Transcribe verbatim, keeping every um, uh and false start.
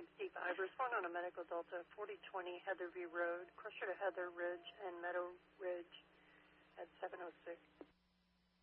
sixty-five. Respond on a medical Delta, forty twenty Heatherview Road, closer to Heather Ridge and Meadow Ridge at seven oh six.